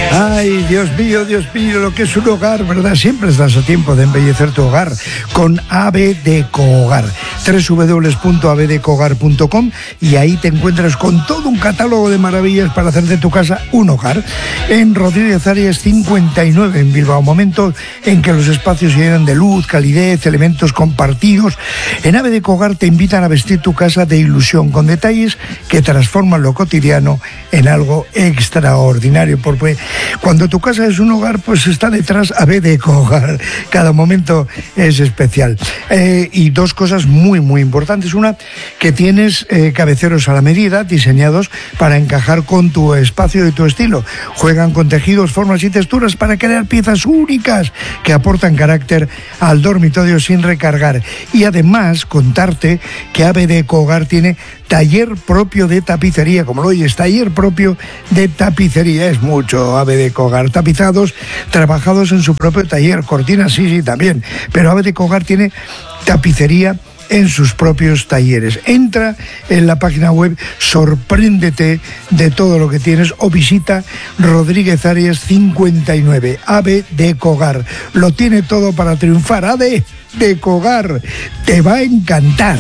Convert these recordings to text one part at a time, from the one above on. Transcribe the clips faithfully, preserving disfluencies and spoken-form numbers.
Ay, Dios mío, Dios mío, lo que es un hogar, ¿verdad? Siempre estás a tiempo de embellecer tu hogar con A B Deco Hogar. doble u doble u doble u punto a b deco hogar punto com, y ahí te encuentras con todo un catálogo de maravillas para hacer de tu casa un hogar. En Rodríguez Arias cincuenta y nueve en Bilbao, momento en que los espacios se llenan de luz, calidez, elementos compartidos. En A B Deco Hogar te invitan a vestir tu casa de ilusión con detalles que transforman lo cotidiano en algo extraordinario, porque cuando tu casa es un hogar, pues está detrás A B Deco Hogar. Cada momento es especial. Eh, y dos cosas muy, muy importantes. Una, que tienes eh, cabeceros a la medida, diseñados para encajar con tu espacio y tu estilo. Juegan con tejidos, formas y texturas para crear piezas únicas que aportan carácter al dormitorio sin recargar. Y además, contarte que A B Deco Hogar tiene taller propio de tapicería, como lo oyes, taller propio de tapicería. Es mucho A B Deco Hogar. Tapizados, trabajados en su propio taller. Cortinas, sí, sí, también. Pero A B Deco Hogar tiene tapicería en sus propios talleres. Entra en la página web, sorpréndete de todo lo que tienes, o visita Rodríguez Arias cincuenta y nueve. A B Deco Hogar. Lo tiene todo para triunfar. A B Deco Hogar. Te va a encantar.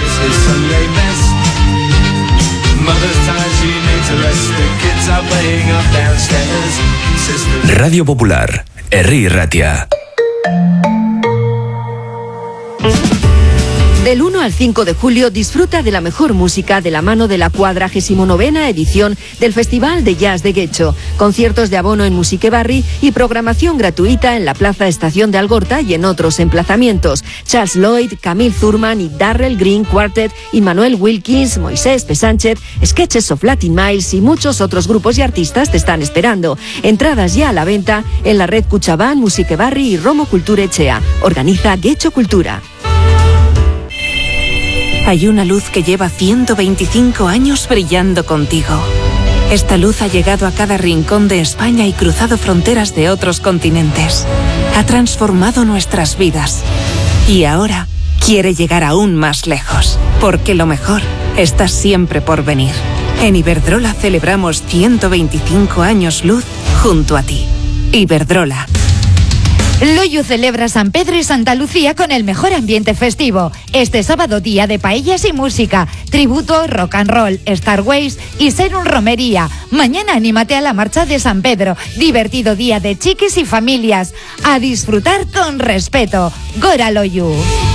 Radio Popular, Herri Ratia. Del uno al cinco de julio disfruta de la mejor música de la mano de la cuadragésimo novena edición del Festival de Jazz de Guecho. Conciertos de abono en Musique Barri y programación gratuita en la Plaza Estación de Algorta y en otros emplazamientos. Charles Lloyd, Camille Thurman y Darrell Green Quartet, Immanuel Wilkins, Moisés P. Sánchez, Sketches of Latin Miles y muchos otros grupos y artistas te están esperando. Entradas ya a la venta en la red Cuchabán, Musique Barri y Romo Cultura Echea. Organiza Guecho Cultura. Hay una luz que lleva ciento veinticinco años brillando contigo. Esta luz ha llegado a cada rincón de España y cruzado fronteras de otros continentes. Ha transformado nuestras vidas. Y ahora quiere llegar aún más lejos. Porque lo mejor está siempre por venir. En Iberdrola celebramos ciento veinticinco años luz junto a ti. Iberdrola. Loyu celebra San Pedro y Santa Lucía con el mejor ambiente festivo. Este sábado, día de paellas y música, tributo, rock and roll, Starways y Serum Romería. Mañana anímate a la marcha de San Pedro. Divertido día de chiquis y familias. A disfrutar con respeto. Gora Loyu.